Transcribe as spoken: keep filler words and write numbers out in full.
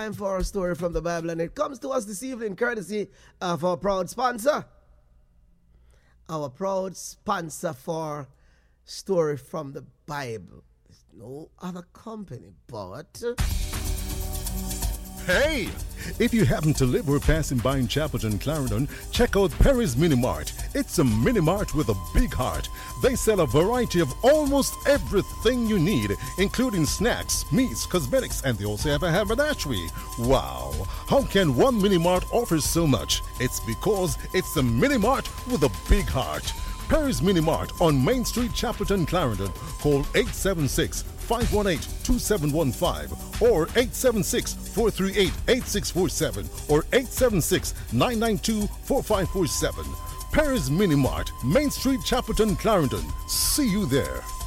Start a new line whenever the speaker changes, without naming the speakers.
time for a story from the Bible, and it comes to us this evening courtesy of our proud sponsor. Our proud sponsor for Story from the Bible. There's no other company but...
Hey! If you happen to live or passing by in Chapelton, Clarendon, check out Perry's Mini Mart. It's a mini mart with a big heart. They sell a variety of almost everything you need, including snacks, meats, cosmetics, and they also have a haberdashery. Wow! How can one mini mart offer so much? It's because it's a mini mart with a big heart. Perry's Mini Mart on Main Street, Chapelton, Clarendon. Call eight seven six, five one eight, two seven one five or eight seven six, four three eight, eight six four seven or eight seven six, nine nine two, four five four seven. Perry's Mini Mart, Main Street, Chapelton, Clarendon. See you there.